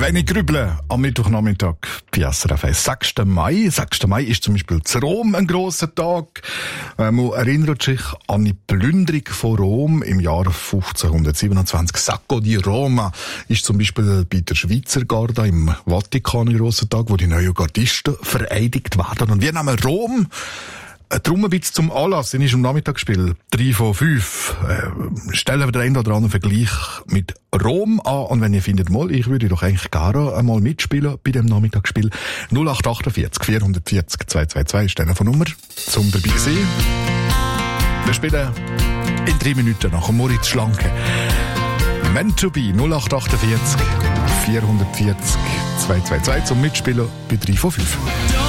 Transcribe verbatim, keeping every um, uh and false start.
wenig grübeln am Mittwochnachmittag bei S R F eins. sechster Mai. sechster Mai ist zum Beispiel zu Rom ein grosser Tag. Äh, man erinnert sich an die Plünderung von Rom im Jahr fünfzehnhundertsiebenundzwanzig. Sacco di Roma ist zum Beispiel bei der Schweizer Garde im Vatikan ein grosser Tag, wo die neuen Gardisten vereidigt werden. Und wir nehmen Rom Darum ein bisschen zum Anlass in unserem Nachmittagsspiel drei von fünf. Äh, stellen wir den einen oder anderen Vergleich mit Rom an. Und wenn ihr findet, mal, ich würde doch eigentlich gerne einmal mitspielen bei dem Nachmittagsspiel. null acht achtundvierzig vierhundertvierzig zweihundertzweiundzwanzig ist die Telefonnummer zum dabei sein. Wir spielen in drei Minuten nach Moritz Schlanke. Meant to be null acht achtundvierzig vierhundertvierzig zweihundertzweiundzwanzig zum Mitspielen bei drei von fünf.